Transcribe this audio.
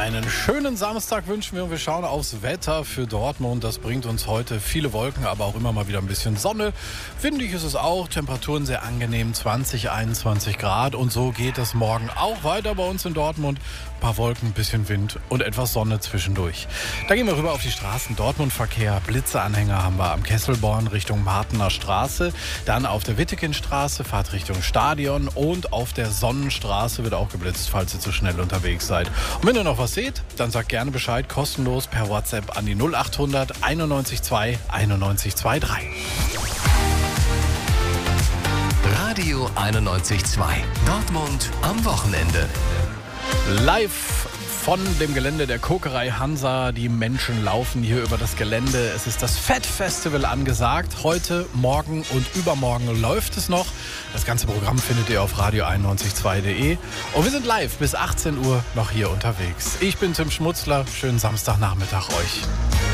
Einen schönen Samstag wünschen wir und wir schauen aufs Wetter für Dortmund. Das bringt uns heute viele Wolken, aber auch immer mal wieder ein bisschen Sonne. Windig ist es auch, Temperaturen sehr angenehm, 20, 21 Grad. Und so geht es morgen auch weiter bei uns in Dortmund. Ein paar Wolken, ein bisschen Wind und etwas Sonne zwischendurch. Da gehen wir rüber auf die Straßen. Dortmund-Verkehr, Blitzeanhänger haben wir am Kesselborn Richtung Martener Straße. Dann auf der Wittekinstraße, Fahrt Richtung Stadion. Und auf der Sonnenstraße wird auch geblitzt, falls ihr zu schnell unterwegs seid. Und wenn ihr noch was seht, dann sagt gerne Bescheid, kostenlos per WhatsApp an die 0800 91 2 91 23. Radio 91.2. Dortmund am Wochenende. Live von dem Gelände der Kokerei Hansa. Die Menschen laufen hier über das Gelände. Es ist das Fettfestival angesagt. Heute, morgen und übermorgen läuft es noch. Das ganze Programm findet ihr auf radio912.de. Und wir sind live bis 18 Uhr noch hier unterwegs. Ich bin Tim Schmutzler. Schönen Samstagnachmittag euch.